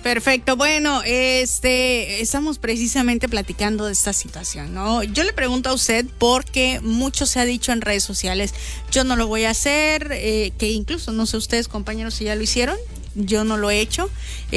Perfecto. Bueno, estamos precisamente platicando de esta situación, ¿no? Yo le pregunto a usted porque mucho se ha dicho en redes sociales, yo no lo voy a hacer, que incluso, no sé ustedes, compañeros, si ya lo hicieron. Yo no lo he hecho.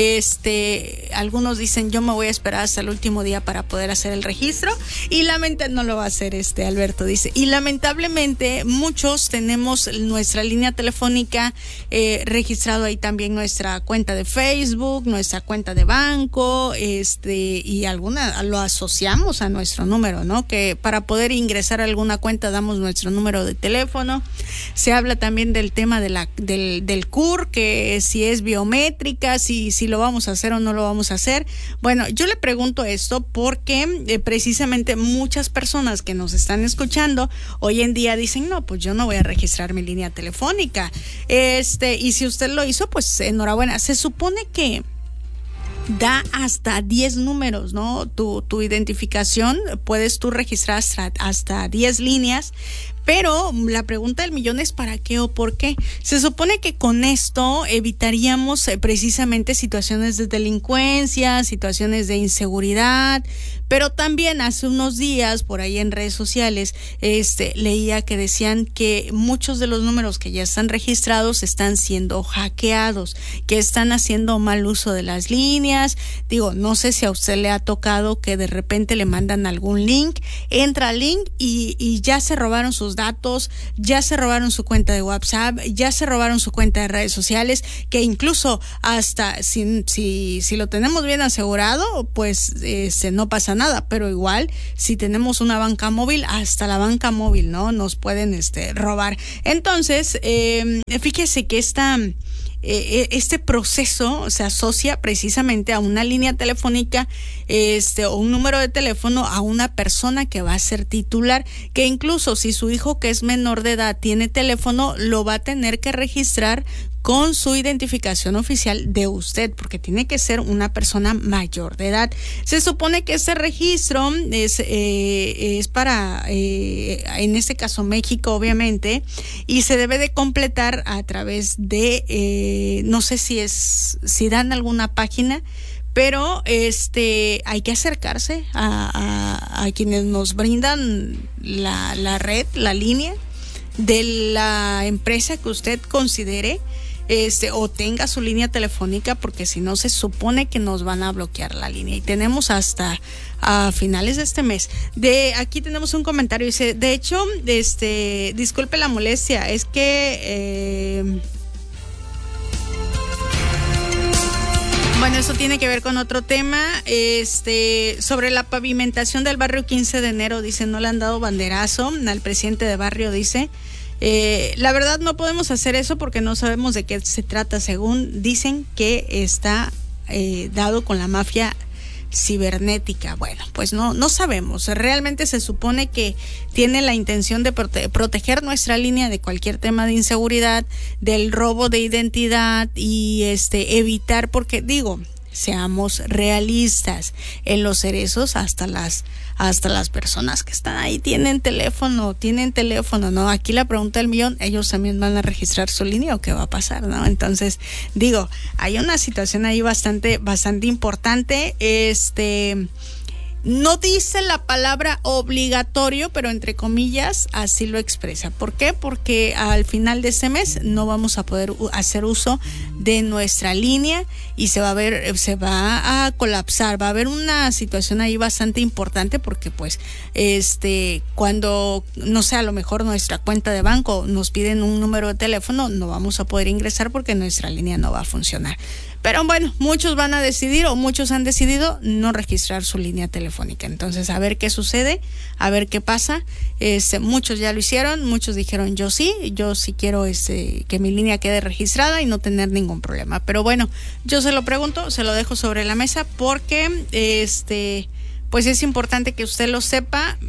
Algunos dicen yo me voy a esperar hasta el último día para poder hacer el registro y no lo va a hacer Alberto dice. Y lamentablemente muchos tenemos nuestra línea telefónica registrado ahí también nuestra cuenta de Facebook, nuestra cuenta de banco, y alguna lo asociamos a nuestro número, ¿no? Que para poder ingresar a alguna cuenta damos nuestro número de teléfono. Se habla también del tema del CUR, que si es biométrica, si lo vamos a hacer o no lo vamos a hacer. Bueno, yo le pregunto esto porque precisamente muchas personas que nos están escuchando hoy en día dicen, no, pues yo no voy a registrar mi línea telefónica. Y si usted lo hizo, pues enhorabuena. Se supone que da hasta 10 números, ¿no? Tu identificación, puedes tú registrar hasta 10 líneas. Pero la pregunta del millón es ¿para qué o por qué? Se supone que con esto evitaríamos precisamente situaciones de delincuencia, situaciones de inseguridad, pero también hace unos días por ahí en redes sociales leía que decían que muchos de los números que ya están registrados están siendo hackeados, que están haciendo mal uso de las líneas. Digo, no sé si a usted le ha tocado que de repente le mandan algún link, entra al link y ya se robaron sus datos, ya se robaron su cuenta de WhatsApp, ya se robaron su cuenta de redes sociales, que incluso hasta si lo tenemos bien asegurado, pues no pasa nada, pero igual si tenemos una banca móvil, hasta la banca móvil, ¿no? Nos pueden robar. Entonces, fíjese que este proceso se asocia precisamente a una línea telefónica o un número de teléfono a una persona que va a ser titular, que incluso si su hijo que es menor de edad tiene teléfono, lo va a tener que registrar con su identificación oficial de usted, porque tiene que ser una persona mayor de edad. Se supone que este registro es para, en este caso México, obviamente, y se debe de completar a través de, no sé si dan alguna página, pero hay que acercarse a quienes nos brindan la red, la línea de la empresa que usted considere, o tenga su línea telefónica, porque si no se supone que nos van a bloquear la línea y tenemos hasta a finales de este mes. Aquí tenemos un comentario, dice, de hecho, disculpe la molestia, es que bueno, eso tiene que ver con otro tema, sobre la pavimentación del barrio 15 de enero, dice, no le han dado banderazo al presidente de barrio, dice. La verdad no podemos hacer eso porque no sabemos de qué se trata, según dicen que está dado con la mafia cibernética. Bueno, pues no sabemos. Realmente se supone que tiene la intención de proteger nuestra línea de cualquier tema de inseguridad, del robo de identidad y evitar, porque digo, seamos realistas, en Los Cerezos hasta las personas que están ahí tienen teléfono, ¿no? Aquí la pregunta del millón, ¿ellos también van a registrar su línea o qué va a pasar, no? Entonces, digo, hay una situación ahí bastante importante. No dice la palabra obligatorio, pero entre comillas así lo expresa. ¿Por qué? Porque al final de este mes no vamos a poder hacer uso de nuestra línea y se va a colapsar. Va a haber una situación ahí bastante importante porque pues cuando, no sé, a lo mejor nuestra cuenta de banco nos piden un número de teléfono, no vamos a poder ingresar porque nuestra línea no va a funcionar. Pero bueno, muchos van a decidir o muchos han decidido no registrar su línea telefónica. Entonces, a ver qué sucede, a ver qué pasa. Muchos ya lo hicieron, muchos dijeron yo sí quiero que mi línea quede registrada y no tener ningún problema. Pero bueno, yo se lo pregunto, se lo dejo sobre la mesa porque pues es importante que usted lo sepa.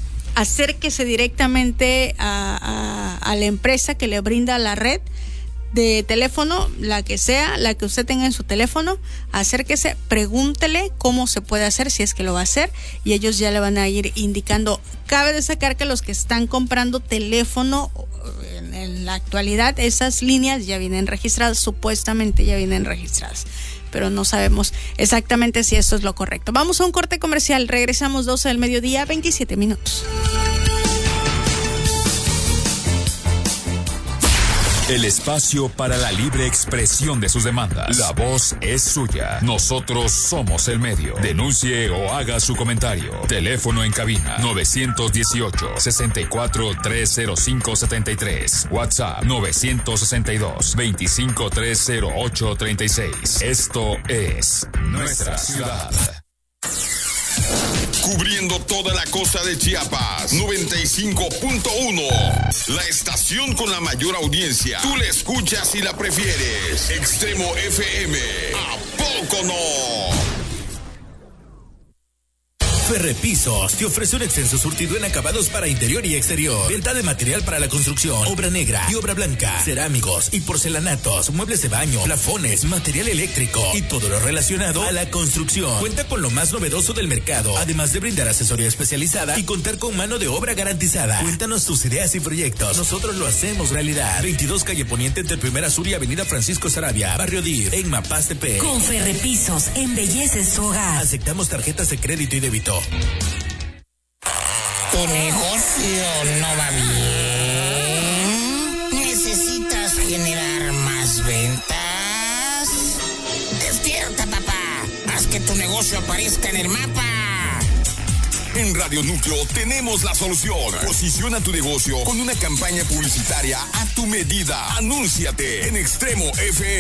Acérquese directamente a la empresa que le brinda la red de teléfono, la que sea, la que usted tenga en su teléfono, acérquese, pregúntele cómo se puede hacer, si es que lo va a hacer, y ellos ya le van a ir indicando. Cabe destacar que los que están comprando teléfono en la actualidad, esas líneas ya vienen registradas, supuestamente ya vienen registradas, pero no sabemos exactamente si esto es lo correcto. Vamos a un corte comercial, regresamos 12 del mediodía, 27 minutos. El espacio para la libre expresión de sus demandas. La voz es suya. Nosotros somos el medio. Denuncie o haga su comentario. Teléfono en cabina 918-64-305-73. WhatsApp 962-2530836. Esto es Nuestra Ciudad. Cubriendo toda la costa de Chiapas, 95.1. La estación con la mayor audiencia. Tú la escuchas y la prefieres. Extremo FM. ¿A poco no? Ferrepisos te ofrece un extenso surtido en acabados para interior y exterior. Venta de material para la construcción, obra negra y obra blanca, cerámicos y porcelanatos, muebles de baño, plafones, material eléctrico y todo lo relacionado a la construcción. Cuenta con lo más novedoso del mercado, además de brindar asesoría especializada y contar con mano de obra garantizada. Cuéntanos tus ideas y proyectos. Nosotros lo hacemos realidad. 22 calle Poniente entre Primera Sur y Avenida Francisco Sarabia, Barrio DIF, en Mapastepec. Con Ferrepisos, embelleces su hogar. Aceptamos tarjetas de crédito y débito. ¿Tu negocio no va bien? ¿Necesitas generar más ventas? ¡Despierta, papá! Haz que tu negocio aparezca en el mapa. En Radio Núcleo tenemos la solución. Posiciona tu negocio con una campaña publicitaria a tu medida. Anúnciate en Extremo FM.